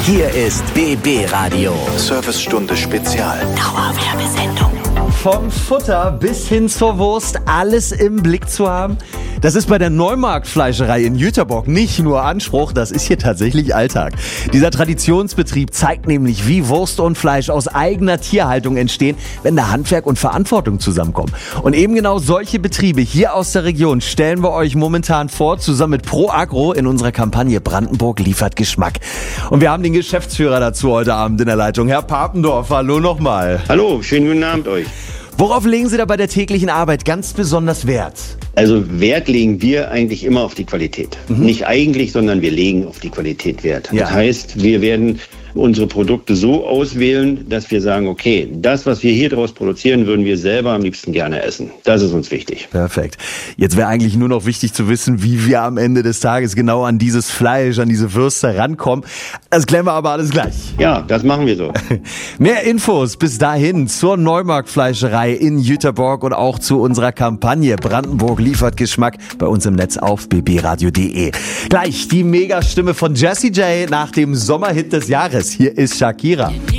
Hier ist BB Radio. Servicestunde Spezial. Dauerwerbesendung. Vom Futter bis hin zur Wurst alles im Blick zu haben. Das ist bei der Neumarktfleischerei in Jüterbock nicht nur Anspruch, das ist hier tatsächlich Alltag. Dieser Traditionsbetrieb zeigt nämlich, wie Wurst und Fleisch aus eigener Tierhaltung entstehen, wenn da Handwerk und Verantwortung zusammenkommen. Und eben genau solche Betriebe hier aus der Region stellen wir euch momentan vor, zusammen mit Pro Agro in unserer Kampagne Brandenburg liefert Geschmack. Und wir haben den Geschäftsführer dazu heute Abend in der Leitung, Herr Papendorf. Hallo nochmal. Hallo, schönen guten Abend euch. Worauf legen Sie da bei der täglichen Arbeit ganz besonders Wert? Also Wert legen wir eigentlich immer auf die Qualität. Nicht eigentlich, sondern wir legen auf die Qualität Wert. Ja. Das heißt, wir werden unsere Produkte so auswählen, dass wir sagen, okay, das, was wir hier draus produzieren, würden wir selber am liebsten gerne essen. Das ist uns wichtig. Perfekt. Jetzt wäre eigentlich nur noch wichtig zu wissen, wie wir am Ende des Tages genau an dieses Fleisch, an diese Würste rankommen. Das klären wir aber alles gleich. Ja, das machen wir so. Mehr Infos bis dahin zur Neumarktfleischerei in Jüterbock und auch zu unserer Kampagne Brandenburg liefert Geschmack bei uns im Netz auf bbradio.de. Gleich die Megastimme von Jessie J nach dem Sommerhit des Jahres. Hier ist Shakira.